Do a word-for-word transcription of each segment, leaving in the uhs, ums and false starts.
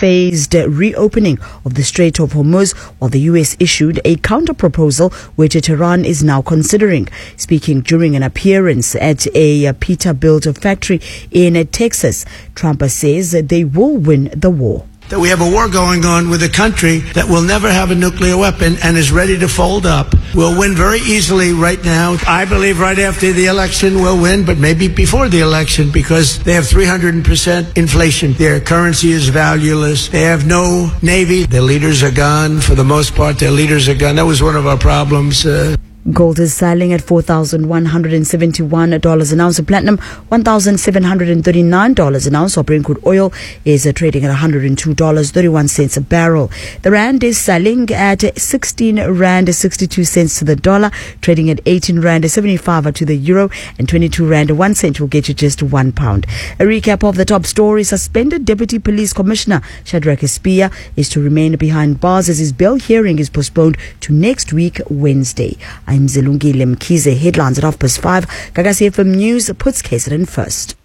phased reopening of the Strait of Hormuz, while the U S issued a counter-proposal which Tehran is now considering. Speaking during an appearance at a Peterbilt factory in Texas, Trump says that they will win the war. That we have a war going on with a country that will never have a nuclear weapon and is ready to fold up. We'll win very easily right now. I believe right after the election we'll win, but maybe before the election, because they have three hundred percent inflation. Their currency is valueless. They have no navy. Their leaders are gone. For the most part, their leaders are gone. That was one of our problems. Uh, Gold is selling at four thousand one hundred seventy-one dollars an ounce. Platinum, one thousand seven hundred thirty-nine dollars an ounce. Brent crude oil is uh, trading at one hundred two dollars and thirty-one cents a barrel. The rand is selling at sixteen rand and sixty-two cents to the dollar, trading at eighteen rand and seventy-five to the euro, and twenty-two rand and one cent will get you just one pound. A recap of the top story: suspended Deputy Police Commissioner Shadrack Espia is to remain behind bars as his bail hearing is postponed to next week, Wednesday. I'm Zelungile Mkize. Headlines at half past five. Gagasi F M News puts K Z N first.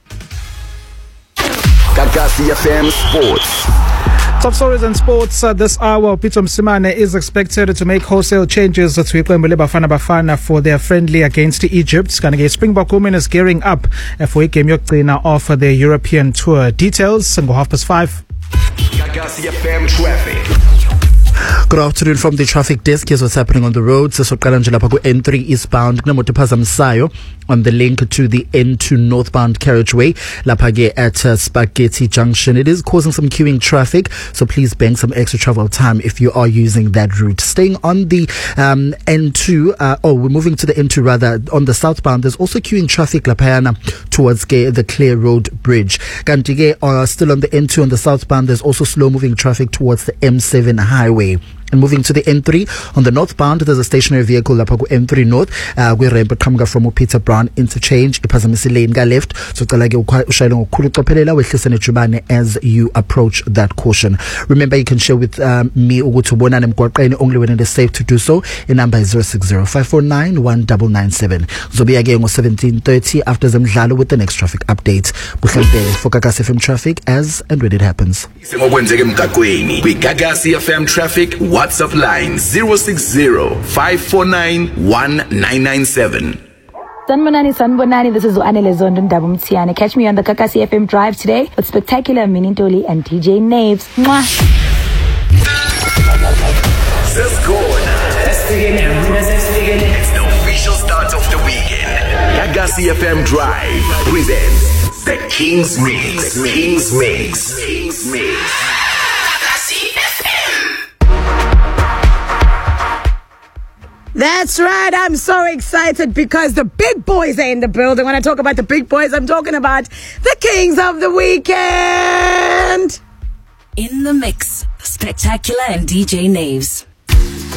Gagasi F M Sports. Top stories and sports uh, this hour. Peter Msimane is expected to make wholesale changes to Iqembu Bafana Bafana for their friendly against Egypt. Kanage Springbok women is gearing up for a game yokugcina of their European tour. Details and go half past five. Gagasi F M traffic. Good afternoon from the traffic desk. Here's what's happening on the roads. So N three eastbound Sayo on the link to the N two northbound carriageway Lapage at uh, Spaghetti Junction. It is causing some queuing traffic, so please bank some extra travel time if you are using that route. Staying on the um, N two, uh, oh, we're moving to the N two rather. On the southbound, there's also queuing traffic Lapayana towards uh, the Clear Road Bridge. Kantige, uh, still on the N two on the southbound, there's also slow moving traffic towards the M seven highway. And moving to the N three, on the northbound, there's a stationary vehicle Lapaku N three North, uh, where Rambo Kamga from Peter Brown interchange, Ipazamisi Lane ga left, so Talage Ushaylo Kurutopelela with Listen Chubane as you approach that caution. Remember, you can share with um, me Ugutubona and Mkwakani only when it is safe to do so. The number is zero six zero five four nine one nine nine seven. Zobia again on seventeen thirty after Zamjalo with the next traffic update. Bukhante for Gagasi F M traffic as and when it happens. With Gagasi F M traffic, WhatsApp line zero six zero five four nine one nine nine seven. Sanbonani, Sanbonani, this is Anele Zondo Ndabumtiane. Catch me on the Gagasi F M Drive today with spectacular Minintoli and D J Naves. Mwah! It's the official start of the weekend. Gagasi F M Drive presents the King's Mix. King's Mix. King's Mix. That's right. I'm so excited because the big boys are in the building. When I talk about the big boys, I'm talking about the Kings of the Weekend. In the mix, Spectacular and D J Naves.